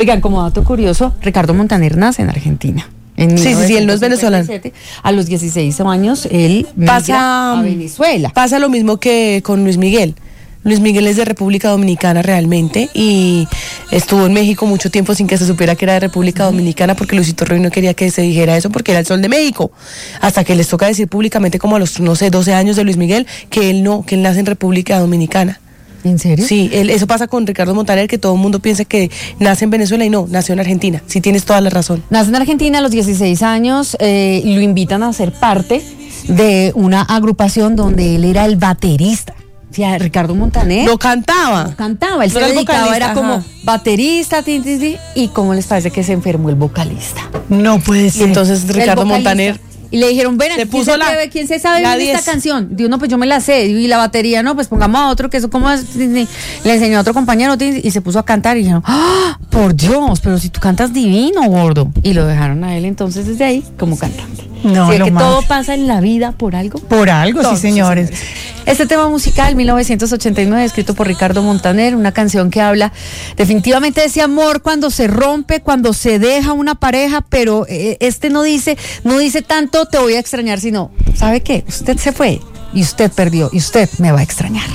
Oigan, como dato curioso, Ricardo Montaner nace en Argentina. Sí, él no es venezolano. A los 16 años, él pasa a Venezuela. Pasa lo mismo que con Luis Miguel. Luis Miguel es de República Dominicana realmente y estuvo en México mucho tiempo sin que se supiera que era de República Dominicana porque Luisito Rey no quería que se dijera eso porque era el sol de México. Hasta que les toca decir públicamente como a los, 12 años de Luis Miguel que él nace en República Dominicana. ¿En serio? Sí, eso pasa con Ricardo Montaner, que todo el mundo piensa que nace en Venezuela y no, nació en Argentina. Sí, tienes toda la razón. Nace en Argentina a los 16 años, lo invitan a ser parte de una agrupación donde él era el baterista. O sea, Ricardo Montaner No cantaba. él se era el dedicaba, vocalista, era como ajá. baterista, y cómo les parece que se enfermó el vocalista. No puede Y ser. entonces Ricardo Montaner Y le dijeron, ven, ¿quién se sabe la bien 10. esta canción? Digo, no, pues yo me la sé. Y la batería, no, pues pongamos a otro, que eso como es. Le enseñó a otro compañero y se puso a cantar y dijeron, ¡ah! Por Dios, pero si tú cantas divino, gordo. Y lo dejaron a él entonces desde ahí como cantante. No, Así lo que más. todo pasa en la vida por algo. Por algo, Todo, sí, señores. Este tema musical, 1989, escrito por Ricardo Montaner, una canción que habla definitivamente de ese amor cuando se rompe, cuando se deja una pareja, pero no dice tanto te voy a extrañar, sino, ¿sabe qué? Usted se fue y usted perdió y usted me va a extrañar.